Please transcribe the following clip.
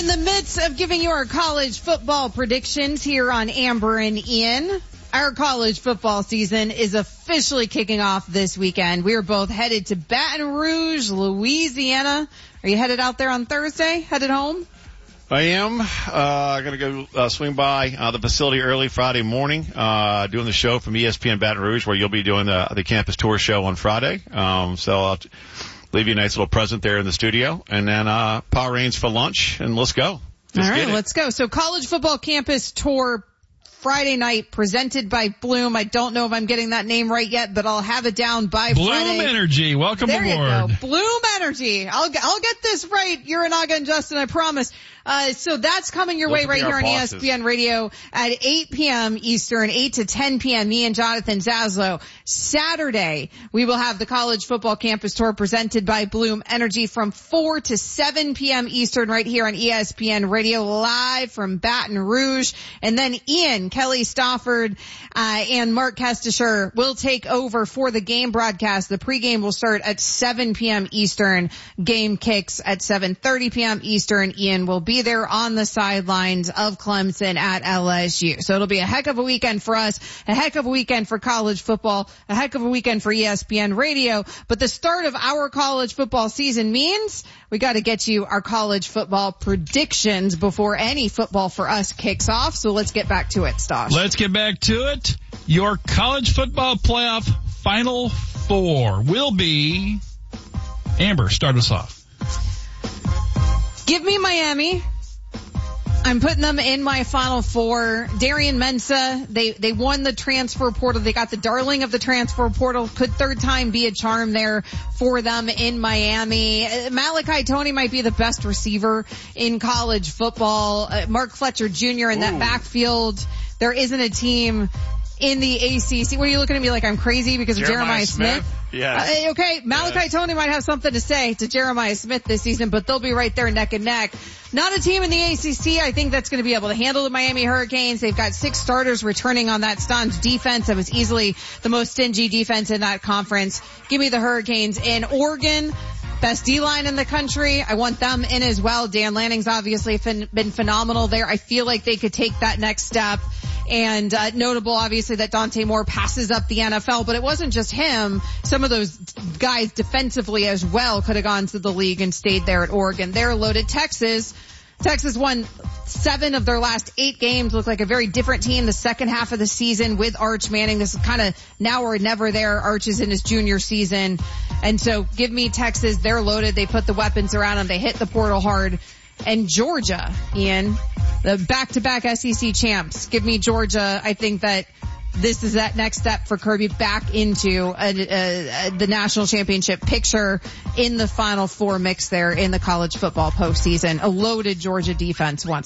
in the midst of giving you our college football predictions here on Amber and Ian. Our college football season is officially kicking off this weekend. We are both headed to Baton Rouge, Louisiana. Are you headed out there on Thursday? Headed home? I am. Going to go swing by the facility early Friday morning, doing the show from ESPN Baton Rouge, where you'll be doing the campus tour show on Friday. So I'll leave you a nice little present there in the studio, and then Power Reigns for lunch, and let's go. All right, let's go. So college football campus tour Friday night, presented by Bloom. I don't know if I'm getting that name right yet, but I'll have it down by Bloom Friday. Bloom Energy, welcome there aboard. There you go, Bloom Energy. I'll get this right, Uranaga and Justin, I promise. So that's coming your way right here on ESPN Radio at 8 p.m. Eastern, 8 to 10 p.m. Me and Jonathan Zaslow. Saturday, we will have the college football campus tour presented by Bloom Energy from 4 to 7 p.m. Eastern right here on ESPN Radio, live from Baton Rouge. And then Ian, Kelly Stafford, and Mark Kestisher will take over for the game broadcast. The pregame will start at 7 p.m. Eastern. Game kicks at 7:30 p.m. Eastern. Ian will be there on the sidelines of Clemson at LSU. So it'll be a heck of a weekend for us, a heck of a weekend for college football, a heck of a weekend for ESPN Radio. But the start of our college football season means we got to get you our college football predictions before any football for us kicks off. So let's get back to it, Stosh. Let's get back to it. Your college football playoff Final Four will be... Amber, start us off. Give me Miami. I'm putting them in my Final Four. Darian Mensah, they won the transfer portal. They got the darling of the transfer portal. Could third time be a charm there for them in Miami? Malachi Toney might be the best receiver in college football. Mark Fletcher Jr. in that backfield. There isn't a team in the ACC. What are you looking at me like I'm crazy because of Jeremiah Smith? Yeah. Okay, Malachi Toney might have something to say to Jeremiah Smith this season, but they'll be right there neck and neck. Not a team in the ACC, I think, that's going to be able to handle the Miami Hurricanes. They've got 6 starters returning on that staunch defense that was easily the most stingy defense in that conference. Give me the Hurricanes. In Oregon, best D-line in the country. I want them in as well. Dan Lanning's obviously been phenomenal there. I feel like they could take that next step. And notable, obviously, that Dante Moore passes up the NFL, but it wasn't just him. Some of those guys defensively as well could have gone to the league and stayed there at Oregon. They're loaded. Texas won 7 of their last 8 games. Looked like a very different team the second half of the season with Arch Manning. This is kind of now or never there. Arch is in his junior season. And so give me Texas. They're loaded. They put the weapons around them. They hit the portal hard. And Georgia, Ian, the back-to-back SEC champs. Give me Georgia. I think that this is that next step for Kirby back into the national championship picture in the Final Four mix there in the college football postseason. A loaded Georgia defense once